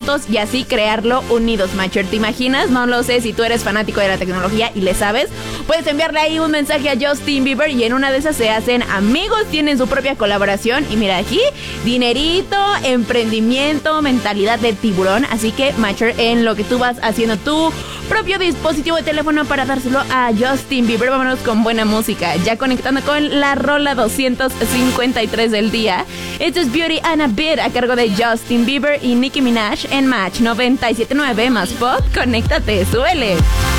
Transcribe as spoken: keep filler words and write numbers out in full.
fotos y así crearlo unidos, Matcher. ¿Te imaginas? No lo sé, si tú eres fanático de la tecnología y le sabes, puedes enviarle ahí un mensaje a Justin Bieber y en una de esas se hacen amigos, tienen su propia colaboración y mira aquí, dinerito, emprendimiento, mentalidad de tiburón. Así que, Matcher, en lo que tú vas haciendo tu propio dispositivo de teléfono para dárselo a Justin Bieber, vámonos con buena música, ya conectando con la rola doscientos cincuenta y tres del día. Esto es Beauty and a Bit a cargo de Justin Bieber y Nicki Minaj en Match noventa y siete punto nueve más pop. Conéctate, suele.